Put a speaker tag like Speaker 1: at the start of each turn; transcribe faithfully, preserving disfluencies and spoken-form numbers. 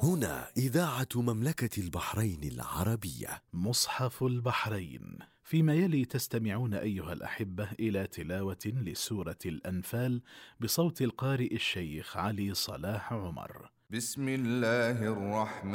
Speaker 1: هنا إذاعة مملكة البحرين العربية.
Speaker 2: مصحف البحرين. فيما يلي تستمعون أيها الأحبة إلى تلاوة لسورة الأنفال بصوت القارئ الشيخ علي صلاح عمر.
Speaker 3: بسم الله الرحمن